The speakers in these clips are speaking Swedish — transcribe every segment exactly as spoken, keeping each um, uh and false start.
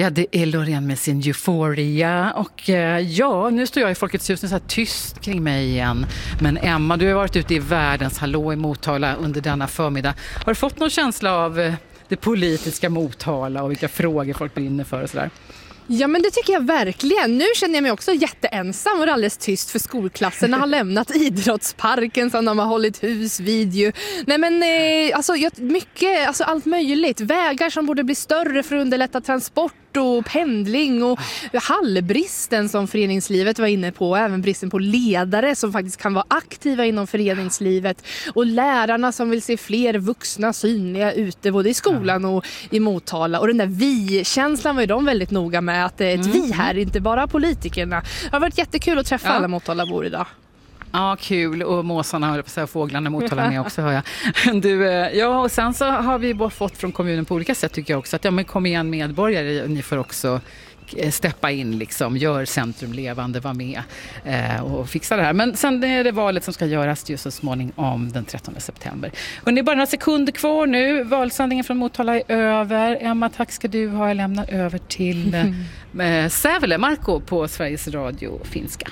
Ja, det är Loreen med sin Euphoria och eh, ja, nu står jag i Folkets hus, nu är så här tyst kring mig igen. Men Emma, du har varit ute i världens hallå i Motala under denna förmiddag. Har du fått någon känsla av eh, det politiska Motala och vilka frågor folk brinner för och sådär? Ja, men det tycker jag verkligen. Nu känner jag mig också jätteensam och alldeles tyst för skolklasserna har lämnat idrottsparken som de har hållit hus vid ju. Nej men eh, alltså mycket, alltså allt möjligt. Vägar som borde bli större för att underlätta transport och pendling och hallbristen som föreningslivet var inne på, och även bristen på ledare som faktiskt kan vara aktiva inom föreningslivet, och lärarna som vill se fler vuxna synliga ute både i skolan och i Motala, och den där vi-känslan var ju de väldigt noga med, att det är ett mm. vi här, inte bara politikerna. Det har varit jättekul att träffa ja. alla Motalabor idag. Ja, kul. Och måsarna, höll på att säga, fåglarna Motala med också, hör jag. Du, ja, och sen så har vi bara fått från kommunen på olika sätt, tycker jag också, att ja, men kom igen medborgare, ni får också steppa in, liksom, gör centrum levande, var med eh, och fixa det här. Men sen är det valet som ska göras just så småningom om den trettonde september. Och det är bara några sekunder kvar nu. Valsändningen från Motala är över. Emma, tack ska du ha. Jag lämnar över till eh, Sävele, Marco på Sveriges Radio finska.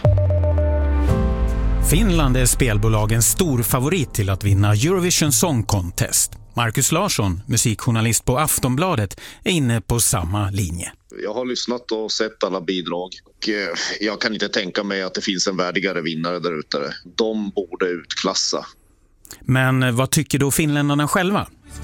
Finland är spelbolagens stor favorit till att vinna Eurovision Song Contest. Marcus Larsson, musikjournalist på Aftonbladet, är inne på samma linje. Jag har lyssnat och sett alla bidrag och jag kan inte tänka mig att det finns en värdigare vinnare där ute. De borde utklassa. Men vad tycker då finländarna själva?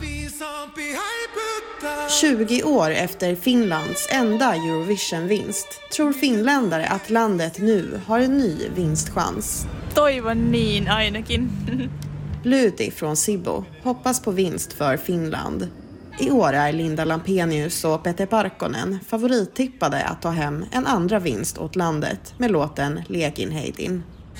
tjugo år efter Finlands enda Eurovision-vinst tror finländare att landet nu har en ny vinstchans. Toivon niin ainakin. Lyti från Sibbo hoppas på vinst för Finland. I år är Linda Lampenius och Peter Parkkonen favorittippade att ta hem en andra vinst åt landet med låten Lekin Heidin.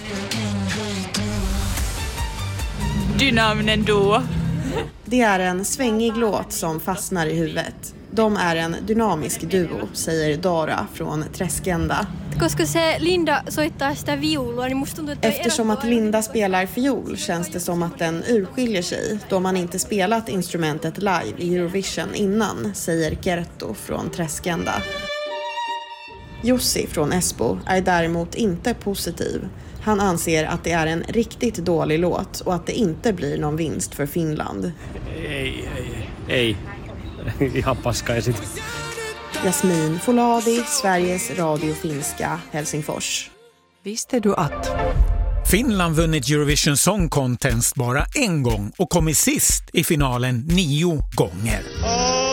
Dynaminen duo. Det är en svängig låt som fastnar i huvudet. De är en dynamisk duo, säger Dara från Träskända. Koska se Linda soittaa sitä viulua, niin musta tuntuu, että Eftersom att Linda spelar fiol känns det som att den urskiljer sig då man inte spelat instrumentet live i Eurovision innan, säger Kerttu från Träskända. Jussi från Esbo är däremot inte positiv. Han anser att det är en riktigt dålig låt och att det inte blir någon vinst för Finland. Ei, ei, ei. Ihan paska esit. Jasmin Foladi, Sveriges Radio finska, Helsingfors. Visste du att Finland vunnit Eurovision Song Contest bara en gång och kommit sist i finalen nio gånger.